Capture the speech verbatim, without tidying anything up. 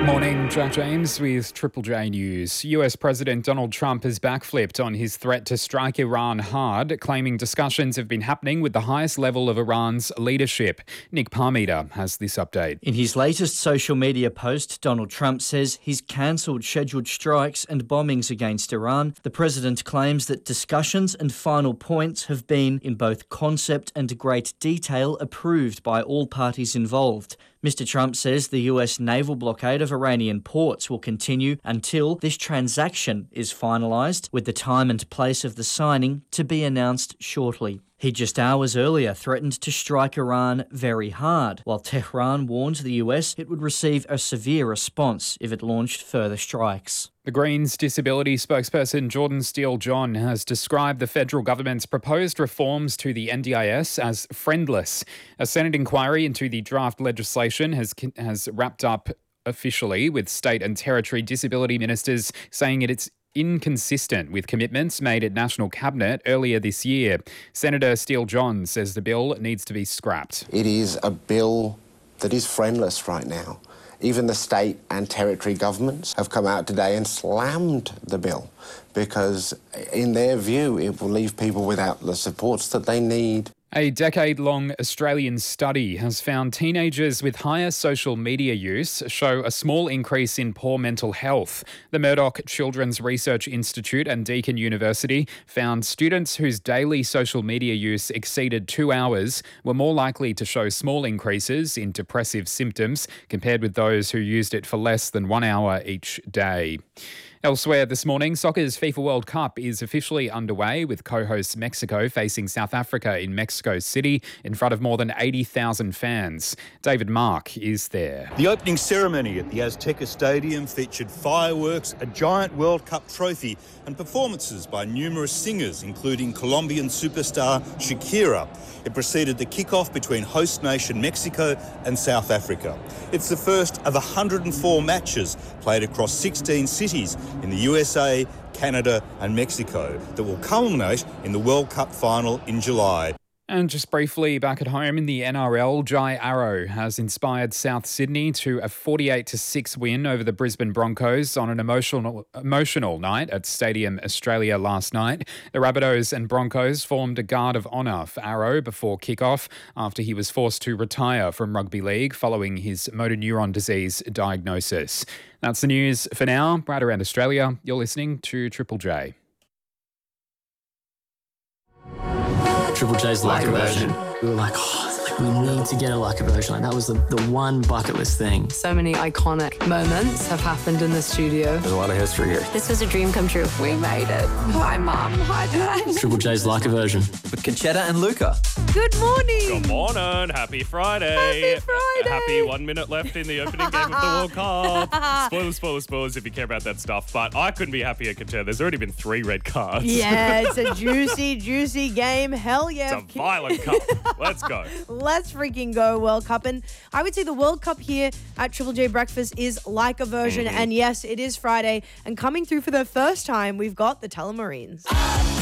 Morning, Jack James with Triple J News. U S President Donald Trump has backflipped on his threat to strike Iran hard, claiming discussions have been happening with the highest level of Iran's leadership. Nick Parmeter has this update. In his latest social media post, Donald Trump says he's cancelled scheduled strikes and bombings against Iran. The president claims that discussions and final points have been, in both concept and great detail, approved by all parties involved. Mister Trump says the U S naval blockade of Iranian ports will continue until this transaction is finalised, with the time and place of the signing to be announced shortly. He just hours earlier threatened to strike Iran very hard, while Tehran warned the U S it would receive a severe response if it launched further strikes. The Greens disability spokesperson Jordan Steele-John has described the federal government's proposed reforms to the N D I S as friendless. A Senate inquiry into the draft legislation has has wrapped up officially, with state and territory disability ministers saying it it's inconsistent with commitments made at National Cabinet earlier this year. Senator Steele-John says the bill needs to be scrapped. It is a bill that is friendless right now. Even the state and territory governments have come out today and slammed the bill because, in their view, it will leave people without the supports that they need. A decade-long Australian study has found teenagers with higher social media use show a small increase in poor mental health. The Murdoch Children's Research Institute and Deakin University found students whose daily social media use exceeded two hours were more likely to show small increases in depressive symptoms compared with those who used it for less than one hour each day. Elsewhere this morning, soccer's FIFA World Cup is officially underway, with co-host Mexico facing South Africa in Mexico City in front of more than eighty thousand fans. David Mark is there. The opening ceremony at the Azteca Stadium featured fireworks, a giant World Cup trophy and performances by numerous singers, including Colombian superstar Shakira. It preceded the kickoff between host nation Mexico and South Africa. It's the first of one hundred four matches played across sixteen cities in the U S A, Canada and Mexico that will culminate in the World Cup final in July. And just briefly, back at home in the N R L, Jai Arrow has inspired South Sydney to a forty-eight to six win over the Brisbane Broncos on an emotional emotional night at Stadium Australia last night. The Rabbitohs and Broncos formed a guard of honour for Arrow before kick-off after he was forced to retire from rugby league following his motor neuron disease diagnosis. That's the news for now. Right around Australia, you're listening to Triple J. Triple J's Leica version. We were like, oh, like we need to get a Leica version. Like that was the, the one bucket list thing. So many iconic moments have happened in the studio. There's a lot of history here. This was a dream come true. We made it. Hi, Mum. Hi, Dad. Triple J's Leica version. With Conchetta and Luca. Good morning. Good morning. Happy Friday. Happy Friday. Happy one minute left in the opening game of the World Cup. Spoilers, spoilers, spoilers if you care about that stuff. But I couldn't be happier, Conchetta. There's already been three red cards. Yeah, it's a juicy, juicy game. Hell yeah. It's a violent cup. Let's go. Let's freaking go, World Cup. And I would say the World Cup here at Triple J Breakfast is like a version. Mm-hmm. And yes, it is Friday. And coming through for the first time, we've got the Telemarines.